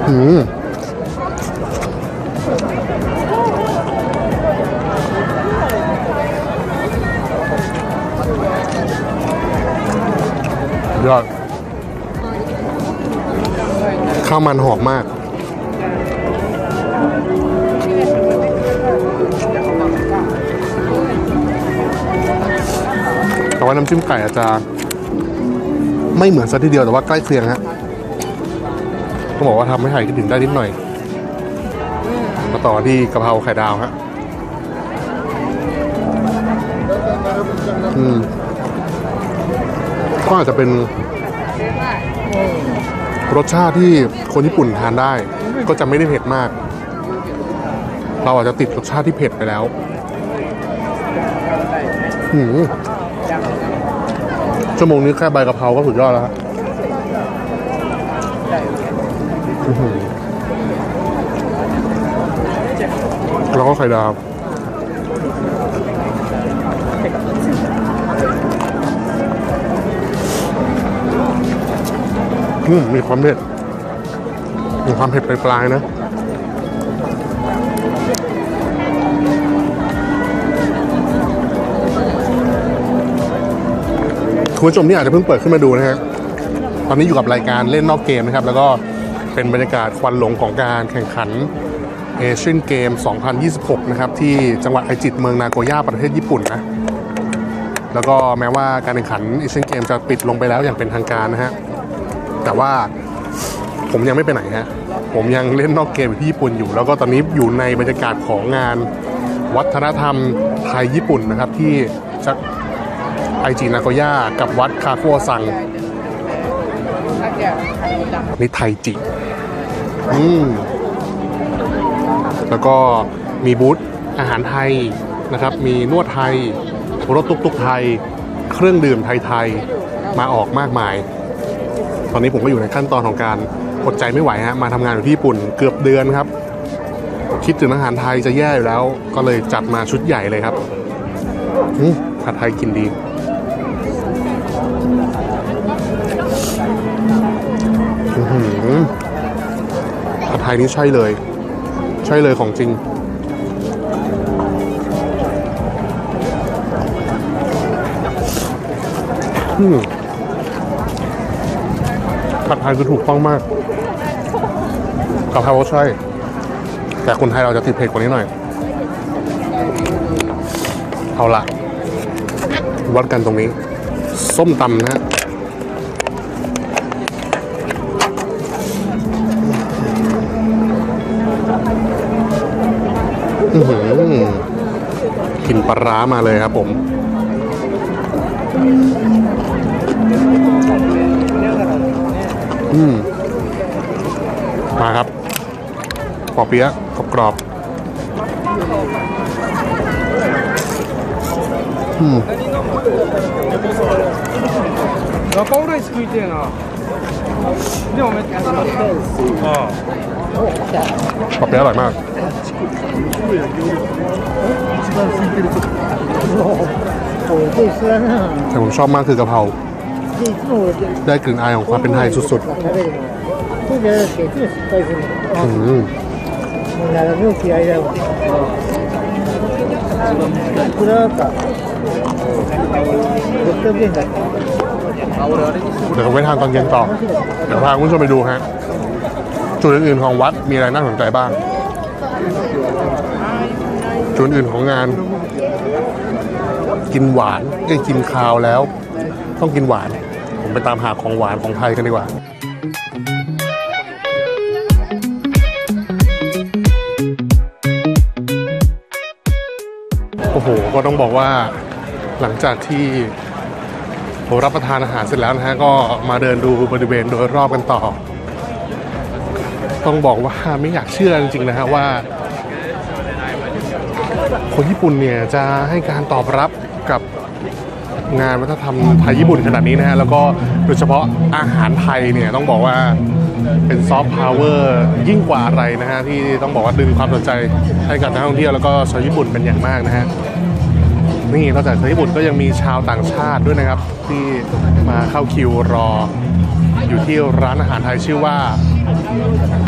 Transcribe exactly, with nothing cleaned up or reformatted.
อืมยอดข้าวมันหอมมากแต่ว่าน้ำจิ้มไก่อาจจะไม่เหมือนซะทีเดียวแต่ว่าใกล้เคียงฮะต้องบอกว่าทำให้ไทยคิดถึงได้นิดหน่อยมาต่อที่กะเพราไข่ดาวฮะอืมก็อาจจะเป็นรสชาติที่คนญี่ปุ่นทานได้ก็จะไม่ได้เผ็ดมากเราอาจจะติดรสชาติที่เผ็ดไปแล้วหืมชั่วโมงนี้แค่ใบกะเพราก็สุดยอดแล้วครับแล้วก็ไข่ดาวอืมมีความเผ็ดมีความเผ็ดปลายๆนะคุณผู้ชมที่อาจจะเพิ่งเปิดขึ้นมาดูนะฮะตอนนี้อยู่กับรายการเล่นนอกเกมนะครับแล้วก็เป็นบรรยากาศควันหลงของการแข่งขันเอเชียนเกม สองพันยี่สิบหก นะครับที่จังหวัดไอจิเมืองนาโกย่าประเทศญี่ปุ่นนะแล้วก็แม้ว่าการแข่งขันเอเชียนเกมจะปิดลงไปแล้วอย่างเป็นทางการนะฮะแต่ว่าผมยังไม่ไปไหนฮะผมยังเล่นนอกเกมอยู่ที่ญี่ปุ่นอยู่แล้วก็ตอนนี้อยู่ในบรรยากาศของงานวัฒนธรรมไทยญี่ปุ่นนะครับที่จะไอจินาโกย่ากับวัดคาโคัวซังนี่ไทจิอืมแล้วก็มีบูธอาหารไทยนะครับมีนวดไทยรถตุ๊กตุ๊กไทยเครื่องดื่มไทยๆมาออกมากมายตอนนี้ผมก็อยู่ในขั้นตอนของการอดใจไม่ไหวฮะมาทำงานอยู่ที่ญี่ปุ่นเกือบเดือนครับคิดถึงอาหารไทยจะแย่อยู่แล้วก็เลยจัดมาชุดใหญ่เลยครับผัดไทยกินดีผัดไทยนี่ใช่เลยใช่เลยของจริงผัดไทยคือถูกต้องมากกะเพราใช่แต่คนไทยเราจะติดเผ็ดกว่านี้หน่อยเอาละวัดกันตรงนี้ส้มตำนะฮะกินปลาร้ามาเลยครับผมอืมมาครับปอเปี๊ยะกรอบๆอืมガパオライス食いてえな。でもめっちゃああ。ปอเปี๊ยะอร่อยมากแต่ผมชอบมากคือกะเพราได้กลิ่นอายของความเป็นไทยสุดๆอืมเดี๋ยวผมไปทานตอนเย็นต่อเดี๋ยวพาคุณผู้ชมไปดูฮะจุดอื่นๆของวัดมีอะไรน่าสนใจบ้างจุดอื่นของงานกินหวานได้กินคาวแล้วต้องกินหวานผมไปตามหาของหวานของไทยกันดีกว่าโอ้โหก็ต้องบอกว่าหลังจากที่ผมรับประทานอาหารเสร็จแล้วนะฮะก็มาเดินดูบริเวณโดยรอบกันต่อต้องบอกว่าไม่อยากเชื่อจริงๆนะฮะว่าคนญี่ปุ่นเนี่ยจะให้การตอบรับกับงานวัฒนธรรมไทยญี่ปุ่นขนาดนี้นะฮะแล้วก็โดยเฉพาะอาหารไทยเนี่ยต้องบอกว่าเป็นซอฟต์พาวเวอร์ยิ่งกว่าอะไรนะฮะที่ต้องบอกว่าดึงความสนใจให้กับนักท่องเที่ยวแล้วก็ชาวญี่ปุ่นเป็นอย่างมากนะฮะนี่นอกจากชาวญี่ปุ่นก็ยังมีชาวต่างชาติด้วยนะครับที่มาเข้าคิวรออยู่ที่ร้านอาหารไทยชื่อว่า